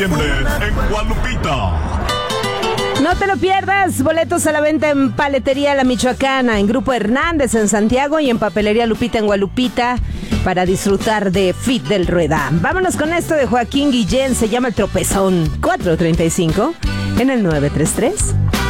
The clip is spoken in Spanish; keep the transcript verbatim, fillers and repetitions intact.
en Gualupita. No te lo pierdas, boletos a la venta en Paletería La Michoacana, en Grupo Hernández en Santiago y en Papelería Lupita en Gualupita para disfrutar de Fit del Rueda. Vámonos con esto de Joaquín Guillén, se llama El Tropezón. cuatro treinta y cinco en el nueve tres tres.